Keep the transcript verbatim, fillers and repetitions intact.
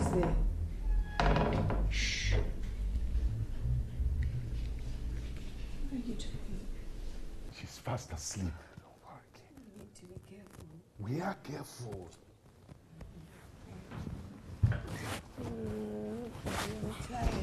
there. Shh. What are you doing? She's fast asleep. Don't worry. You need to be careful. We are careful. Mm, I'm tired.